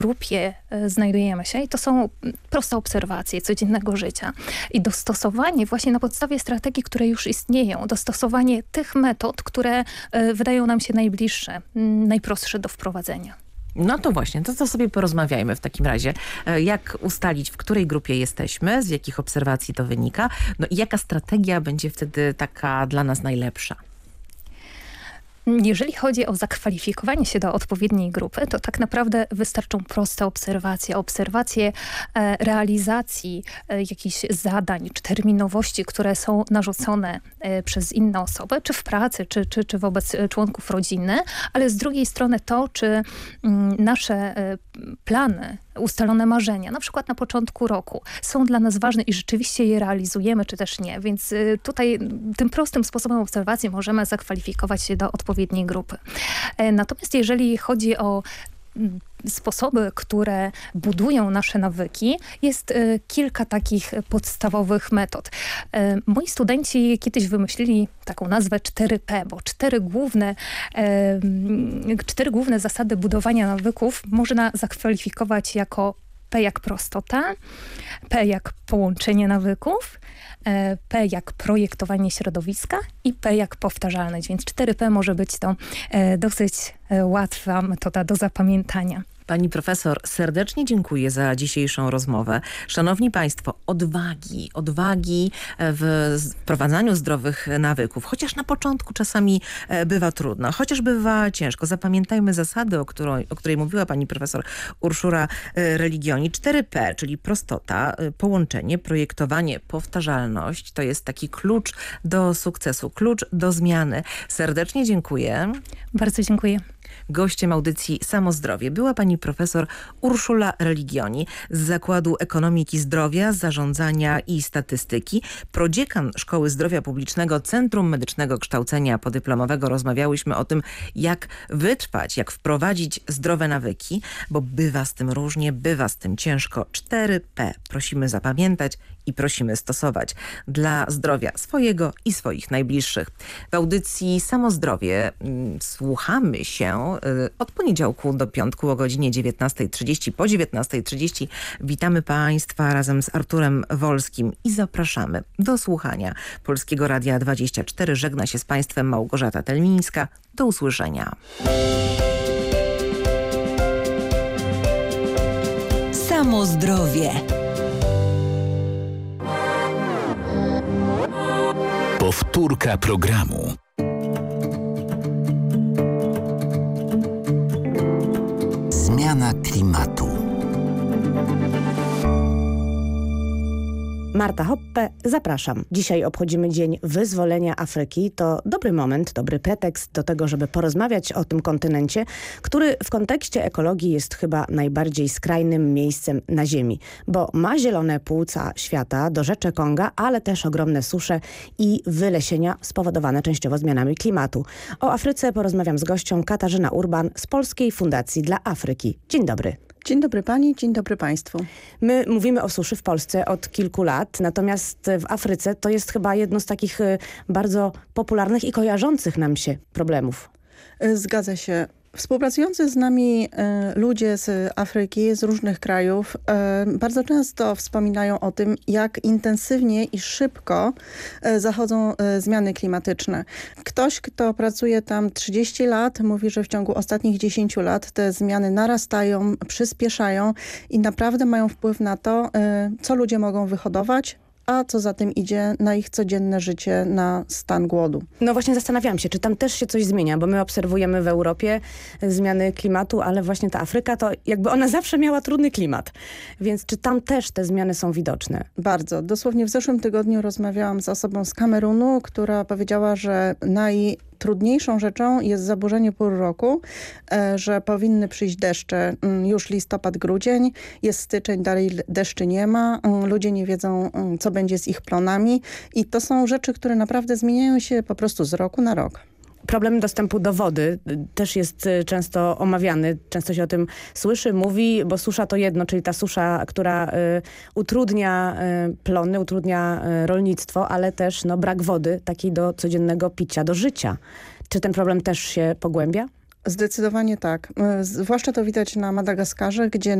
grupie znajdujemy się i to są proste obserwacje codziennego życia i dostosowanie właśnie na podstawie strategii, które już istnieją, dostosowanie tych metod, które wydają nam się najbliższe, najprostsze do wprowadzenia. No to właśnie, to sobie porozmawiajmy w takim razie. Jak ustalić, w której grupie jesteśmy, z jakich obserwacji to wynika, no i jaka strategia będzie wtedy taka dla nas najlepsza? Jeżeli chodzi o zakwalifikowanie się do odpowiedniej grupy, to tak naprawdę wystarczą proste obserwacje realizacji jakichś zadań czy terminowości, które są narzucone przez inne osoby, czy w pracy, czy wobec członków rodziny, ale z drugiej strony to, czy nasze plany, ustalone marzenia, na przykład na początku roku, są dla nas ważne i rzeczywiście je realizujemy, czy też nie. Więc tutaj tym prostym sposobem obserwacji możemy zakwalifikować się do odpowiedniej grupy. Natomiast jeżeli chodzi o sposoby, które budują nasze nawyki, jest kilka takich podstawowych metod. Moi studenci kiedyś wymyślili taką nazwę 4P, bo cztery główne zasady budowania nawyków można zakwalifikować jako P jak prostota, P jak połączenie nawyków, P jak projektowanie środowiska i P jak powtarzalność. Więc 4P może być to dosyć łatwa metoda do zapamiętania. Pani profesor, serdecznie dziękuję za dzisiejszą rozmowę. Szanowni Państwo, odwagi w wprowadzaniu zdrowych nawyków, chociaż na początku czasami bywa trudno, chociaż bywa ciężko. Zapamiętajmy zasady, o której mówiła pani profesor Urszula Religioni. 4P, czyli prostota, połączenie, projektowanie, powtarzalność. To jest taki klucz do sukcesu, klucz do zmiany. Serdecznie dziękuję. Bardzo dziękuję. Gościem audycji Samozdrowie była pani profesor Urszula Religioni z Zakładu Ekonomiki Zdrowia, Zarządzania i Statystyki, prodziekan Szkoły Zdrowia Publicznego Centrum Medycznego Kształcenia Podyplomowego. Rozmawiałyśmy o tym, jak wytrwać, jak wprowadzić zdrowe nawyki, bo bywa z tym różnie, bywa z tym ciężko. 4P prosimy zapamiętać i prosimy stosować dla zdrowia swojego i swoich najbliższych. W audycji Samozdrowie słuchamy się od poniedziałku do piątku o godzinie 19:30. Po 19:30 witamy Państwa razem z Arturem Wolskim i zapraszamy do słuchania Polskiego Radia 24. Żegna się z Państwem Małgorzata Telmińska. Do usłyszenia. Samozdrowie. Powtórka programu. Zmiana klimatu. Marta Hoppe, zapraszam. Dzisiaj obchodzimy Dzień Wyzwolenia Afryki. To dobry moment, dobry pretekst do tego, żeby porozmawiać o tym kontynencie, który w kontekście ekologii jest chyba najbardziej skrajnym miejscem na Ziemi, bo ma zielone płuca świata do rzeczy Konga, ale też ogromne susze i wylesienia spowodowane częściowo zmianami klimatu. O Afryce porozmawiam z gością Katarzyna Urban z Polskiej Fundacji dla Afryki. Dzień dobry. Dzień dobry pani, dzień dobry państwu. My mówimy o suszy w Polsce od kilku lat, natomiast w Afryce to jest chyba jedno z takich bardzo popularnych i kojarzących nam się problemów. Zgadza się. Współpracujący z nami ludzie z Afryki, z różnych krajów bardzo często wspominają o tym, jak intensywnie i szybko zachodzą zmiany klimatyczne. Ktoś, kto pracuje tam 30 lat, mówi, że w ciągu ostatnich 10 lat te zmiany narastają, przyspieszają i naprawdę mają wpływ na to, co ludzie mogą wyhodować, a co za tym idzie na ich codzienne życie, na stan głodu. No właśnie zastanawiam się, czy tam też się coś zmienia, bo my obserwujemy w Europie zmiany klimatu, ale właśnie ta Afryka to jakby ona zawsze miała trudny klimat. Więc czy tam też te zmiany są widoczne? Bardzo. Dosłownie w zeszłym tygodniu rozmawiałam z osobą z Kamerunu, która powiedziała, że trudniejszą rzeczą jest zaburzenie pór roku, że powinny przyjść deszcze już listopad, grudzień, jest styczeń, dalej deszczy nie ma, ludzie nie wiedzą, co będzie z ich plonami i to są rzeczy, które naprawdę zmieniają się po prostu z roku na rok. Problem dostępu do wody też jest często omawiany, często się o tym słyszy, mówi, bo susza to jedno, czyli ta susza, która utrudnia plony, utrudnia rolnictwo, ale też brak wody takiej do codziennego picia, do życia. Czy ten problem też się pogłębia? Zdecydowanie tak. Zwłaszcza to widać na Madagaskarze, gdzie